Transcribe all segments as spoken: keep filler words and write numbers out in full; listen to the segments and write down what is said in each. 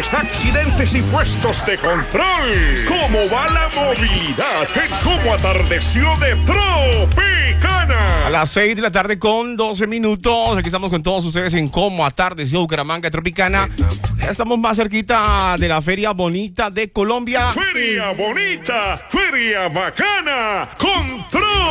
choques, accidentes y puestos de control. ¿Cómo va la movilidad en cómo atardeció de Tropicana? A las seis de la tarde con doce minutos. Aquí estamos con todos ustedes en cómo atardeció Bucaramanga Tropicana. Ya estamos más cerquita de la Feria Bonita de Colombia. Feria Bonita, Feria Bacana con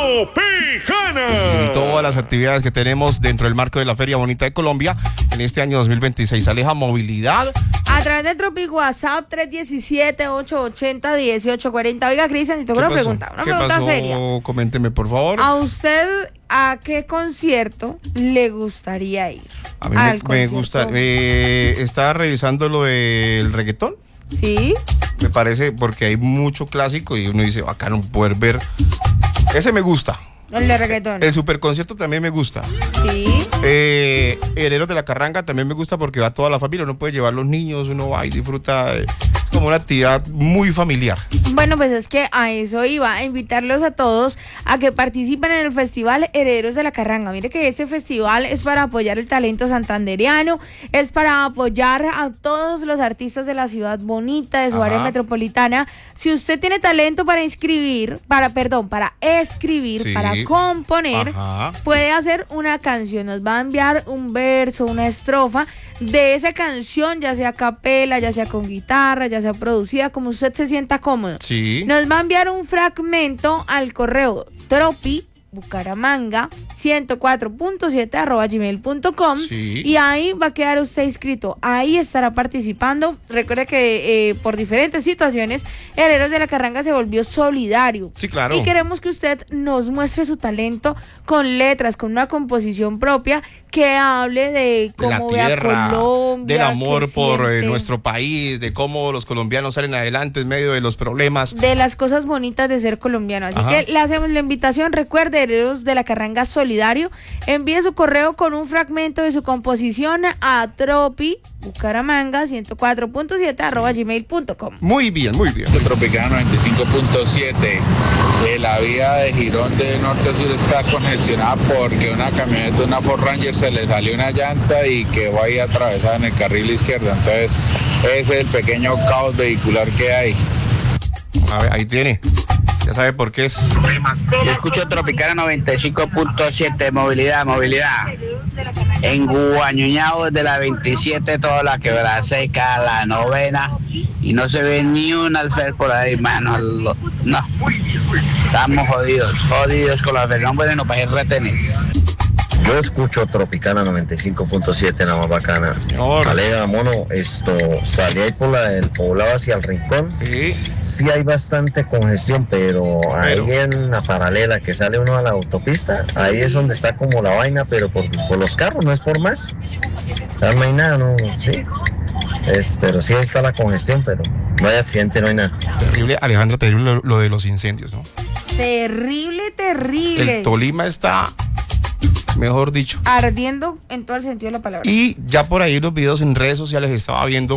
Tropicana. Y todas las actividades que tenemos dentro del marco de la Feria Bonita de Colombia en este año dos mil veintiséis. Aleja, movilidad. A través de Tropic WhatsApp tres uno siete, ocho ocho cero, uno ocho cuatro cero. Oiga, Cristian, si tengo una pregunta, una ¿Qué pregunta pasó? seria. Coménteme, por favor. ¿A usted a qué concierto le gustaría ir? A mí me, me gusta. Eh, ¿Estaba revisando lo del reggaetón? Sí. Me parece, porque hay mucho clásico y uno dice, bacano poder ver. Ese me gusta. El de reggaetón. El superconcierto también me gusta. Sí. Eh, Herederos de la Carranga también me gusta porque va toda la familia. Uno puede llevar los niños, uno va y disfruta. Eh, como una actividad muy familiar. Bueno, pues es que a eso iba, a invitarlos a todos a que participen en el Festival Herederos de la Carranga. Mire que este festival es para apoyar el talento santandereano, es para apoyar a todos los artistas de la ciudad bonita, de su Ajá. área metropolitana. Si usted tiene talento para inscribir, para, perdón, para escribir, sí. para componer, Ajá. puede hacer una canción. Nos va a enviar un verso, una estrofa de esa canción, ya sea a capela, ya sea con guitarra, ya sea producida, como usted se sienta cómodo. Sí. Nos va a enviar un fragmento al correo tropi bucaramanga ciento cuatro punto siete arroba gmail punto com sí. y ahí va a quedar usted inscrito, ahí estará participando. Recuerde que eh, por diferentes situaciones Herederos de la Carranga se volvió solidario. Sí, claro. Y queremos que usted nos muestre su talento con letras, con una composición propia que hable de cómo de ve la tierra, a Colombia, del amor por eh, siente, nuestro país, de cómo los colombianos salen adelante en medio de los problemas, de las cosas bonitas de ser colombiano. Así Ajá. que le hacemos la invitación. Recuerde, Herederos de la Carranga solidario, envíe su correo con un fragmento de su composición a tropi bucaramanga ciento cuatro punto siete arroba gmail punto com. Muy bien, muy bien. Tropicana noventa y cinco punto siete. Eh, la vía de Girón de norte a sur está congestionada porque una camioneta, una Ford Ranger, se le salió una llanta y quedó ahí atravesada en el carril izquierdo. Entonces ese es el pequeño caos vehicular que hay. A ver, ahí tiene. Ya sabe por qué es. Yo escucho Tropicana noventa y cinco punto siete, movilidad, movilidad. En Guañuñao desde la veintisiete, toda la Quebrada Seca, la novena, y no se ve ni un alfer por ahí, mano. No, estamos jodidos, jodidos con la alfer. No pueden no pagar retenes. Yo escucho Tropicana noventa y cinco punto siete, la más bacana. Alega, mono, esto, salí ahí por la del poblado hacia el Rincón. Sí. Sí hay bastante congestión, pero, pero ahí en la paralela que sale uno a la autopista, ahí es donde está como la vaina, pero por, por los carros, no es por más. O sea, no hay nada, no, sí. Es, pero sí ahí está la congestión, pero no hay accidente, no hay nada. Terrible, Alejandro, terrible lo, lo de los incendios, ¿no? Terrible, terrible. El Tolima está... mejor dicho, ardiendo en todo el sentido de la palabra. Y ya por ahí los videos en redes sociales estaba viendo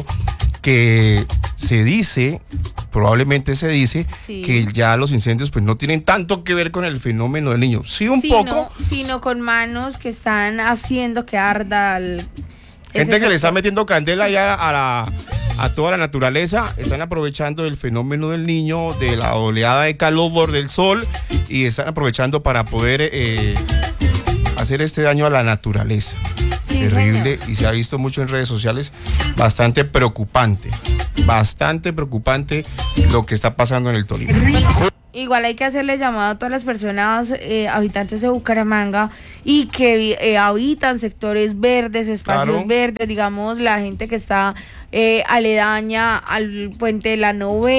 que se dice, probablemente se dice, sí. que ya los incendios pues no tienen tanto que ver con el fenómeno del niño. Sí, un sino, poco. Sino con manos que están haciendo que arda el... Gente que sector. Le está metiendo candela sí. ya a la... a toda la naturaleza, están aprovechando el fenómeno del niño, de la oleada de calor del sol, y están aprovechando para poder eh, hacer este daño a la naturaleza. Sí, terrible, señor. Y se ha visto mucho en redes sociales, bastante preocupante, bastante preocupante lo que está pasando en el Tolima. Igual hay que hacerle llamado a todas las personas eh, habitantes de Bucaramanga y que eh, habitan sectores verdes, espacios claro. verdes, digamos la gente que está eh, aledaña al puente de la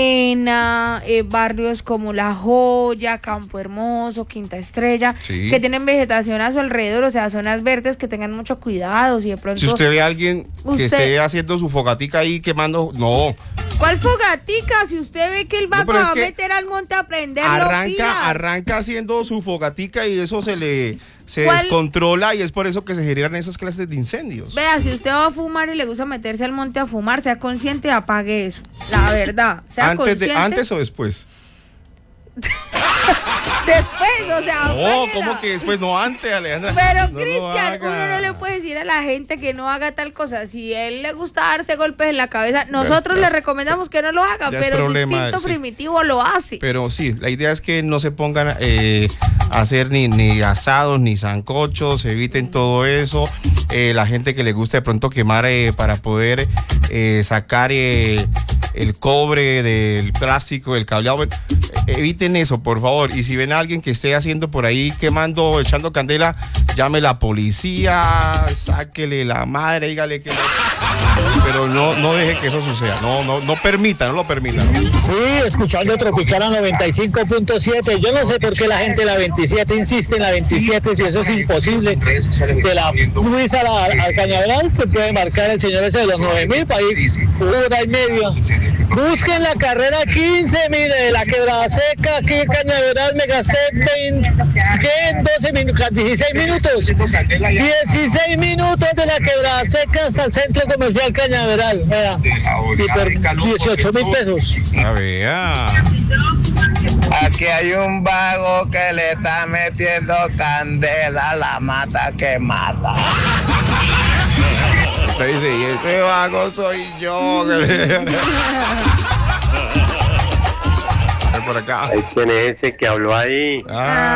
Novena, eh, barrios como La Joya, Campo Hermoso, Quinta Estrella, sí. que tienen vegetación a su alrededor, o sea, zonas verdes, que tengan mucho cuidado. Si de pronto... Si usted ve a alguien usted... que esté haciendo su fogatica ahí quemando, no... ¿Cuál fogatica? Si usted ve que el vago no, va a meter al monte a prenderlo, arranca, arranca haciendo su fogatica y eso se le se descontrola y es por eso que se generan esas clases de incendios. Vea, si usted va a fumar y le gusta meterse al monte a fumar, sea consciente y apague eso. La verdad, sea antes consciente. De, ¿Antes o después? Después, o sea. No, apáguela. ¿cómo que después? No, antes, Alejandra. Pero, No lo Cristian, haga. uno no le puede decir a la gente que no haga tal cosa. Si a él le gusta darse golpes en la cabeza, nosotros ya le es- recomendamos que no lo haga, ya es pero problema, su instinto sí. primitivo lo hace. Pero sí, la idea es que no se pongan eh, a hacer ni, ni asados, ni sancochos, eviten todo eso. Eh, la gente que le gusta de pronto quemar eh, para poder eh, sacar eh, el cobre del plástico, del cableado, eh, eviten eso, por favor. Y si ven a alguien que esté haciendo por ahí, quemando, echando candela, llame a la policía, sáquele la madre, dígale que... Pero no, no deje que eso suceda, no, no, no permita, no lo permita. ¿no? Sí, escuchando Tropicana noventa y cinco punto siete. Yo no sé por qué la gente de la veintisiete insiste en la veintisiete, si eso es imposible. De la Luis a la, al Cañaveral se puede marcar el señor ese de los nueve mil para ir hora y media. Busquen la carrera quince, mire, de la Quebrada Seca, aquí en Cañaveral me gasté veinte, ¿qué? doce minutos, dieciséis minutos. dieciséis minutos de la Quebrada Seca hasta el centro comercial Cañaveral, vea. Y por dieciocho mil pesos. A ver, Aquí hay un vago que le está metiendo candela a la mata que mata. usted dice, y ese vago soy yo. Por acá. ¿Quién es ese que habló ahí? Ah.